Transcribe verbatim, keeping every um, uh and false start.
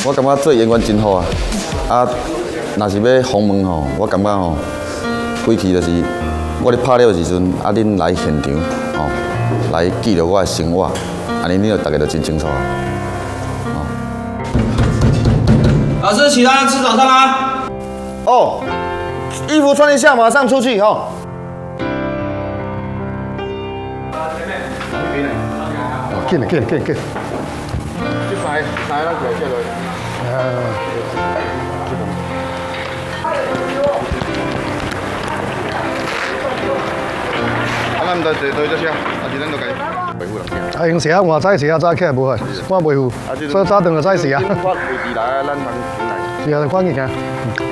我感觉做演员真好啊！啊，若是要访问吼，我感觉吼，规期就是我咧拍了的时阵，啊，恁来现场吼，来记录我的生活，安尼恁就大家就真清楚啊。哦。 老师，起来吃早餐啦！ 哦，衣服穿一下，马上出去哦。 紧了，紧了，紧了，紧了。 去塞塞那个下来。啊。啊，咱唔得坐对这些，啊是咱都该维护两边。 啊，用时啊，换早时啊，早起来无害，我维护，所以早顿就早时啊。 我未迟来，咱通进来。 是啊，赶紧行。